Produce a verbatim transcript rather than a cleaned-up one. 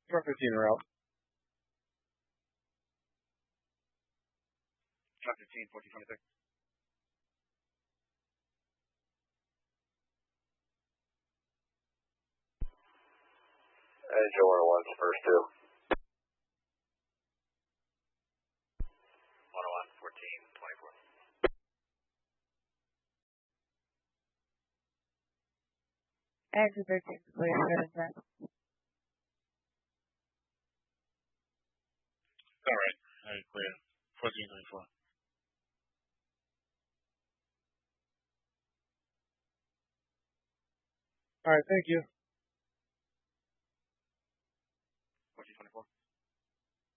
Truck fifteen route. Truck fifteen, fourteen twenty-six. Angel one oh one's first two. one oh one, fourteen twenty-four. Angel thirteen, clear for the test. All right. All right, clear. fourteen twenty-four. All right, thank you.